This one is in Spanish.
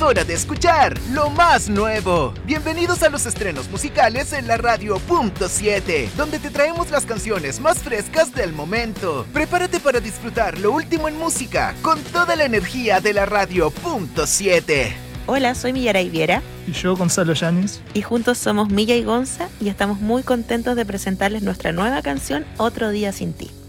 hora de escuchar lo más nuevo. Bienvenidos a los estrenos musicales en la Radio Punto 7, donde te traemos las canciones más frescas del momento. Prepárate para disfrutar lo último en música con toda la energía de la Radio Punto 7. Hola, soy Millaray Viera. Y yo, Gonzalo Yáñez. Y juntos somos Milla y Gonza y estamos muy contentos de presentarles nuestra nueva canción Otro Día Sin Ti.